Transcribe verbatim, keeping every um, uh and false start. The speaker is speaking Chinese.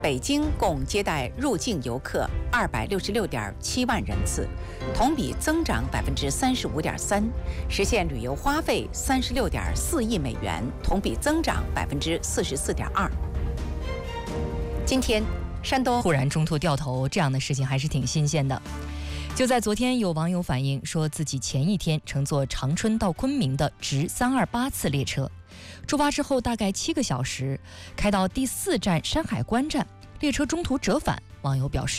北京共接待入境游客二百六十六点七万人次，同比增长百分之三十五点三，实现旅游花费三十六点四亿美元，同比增长百分之四十四点二。今天，山东忽然中途掉头，这样的事情还是挺新鲜的。就在昨天，有网友反映说自己前一天乘坐长春到昆明的直三二八次列车，出发之后大概七个小时，开到第四站山海关站，列车中途折返。网友表示